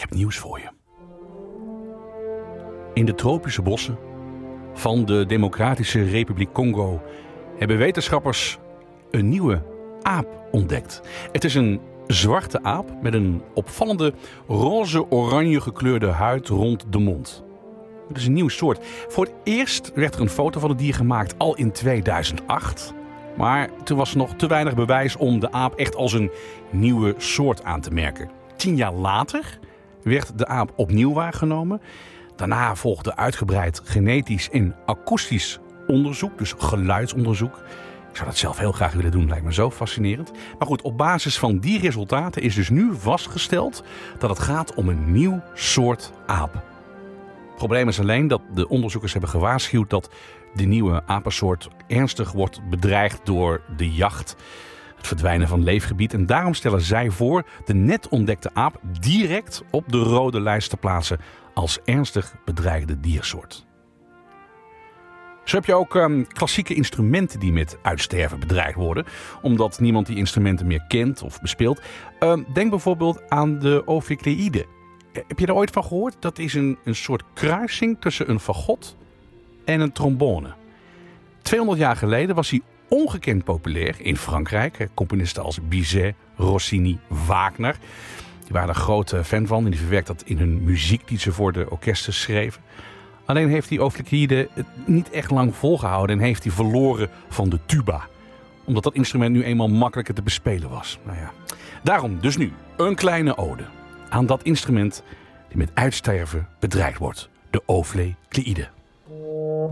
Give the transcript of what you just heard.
heb nieuws voor je. In de tropische bossen van de Democratische Republiek Congo hebben wetenschappers een nieuwe aap ontdekt. Het is een zwarte aap met een opvallende roze-oranje gekleurde huid rond de mond. Het is een nieuw soort. Voor het eerst werd er een foto van het dier gemaakt al in 2008. Maar toen was er nog te weinig bewijs om de aap echt als een nieuwe soort aan te merken. 10 jaar later werd de aap opnieuw waargenomen. Daarna volgde uitgebreid genetisch en akoestisch onderzoek, dus geluidsonderzoek. Ik zou dat zelf heel graag willen doen, lijkt me zo fascinerend. Maar goed, op basis van die resultaten is dus nu vastgesteld dat het gaat om een nieuw soort aap. Het probleem is alleen dat de onderzoekers hebben gewaarschuwd dat de nieuwe apensoort ernstig wordt bedreigd door de jacht, het verdwijnen van leefgebied. En daarom stellen zij voor de net ontdekte aap direct op de rode lijst te plaatsen als ernstig bedreigde diersoort. Zo heb je ook klassieke instrumenten die met uitsterven bedreigd worden, omdat niemand die instrumenten meer kent of bespeelt. Denk bijvoorbeeld aan de ophicleide. Heb je daar ooit van gehoord? Dat is een soort kruising tussen een fagot en een trombone. 200 jaar geleden was hij ongekend populair in Frankrijk. Componisten als Bizet, Rossini, Wagner. Die waren er grote fan van en die verwerkt dat in hun muziek die ze voor de orkesten schreven. Alleen heeft die ophicleide het niet echt lang volgehouden en heeft hij verloren van de tuba. Omdat dat instrument nu eenmaal makkelijker te bespelen was. Nou ja. Daarom dus nu een kleine ode aan dat instrument die met uitsterven bedreigd wordt. De ophicleide.